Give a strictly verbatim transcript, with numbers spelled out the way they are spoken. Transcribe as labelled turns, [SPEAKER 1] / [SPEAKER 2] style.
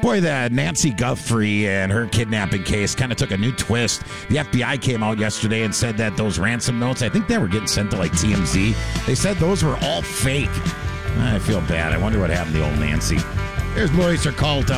[SPEAKER 1] Boy, the Nancy Guthrie and her kidnapping case kind of took a new twist. The F B I came out yesterday and said that those ransom notes, I think they were getting sent to like T M Z. They said those were all fake. I feel bad. I wonder what happened to old Nancy. Here's Maurice or Cult.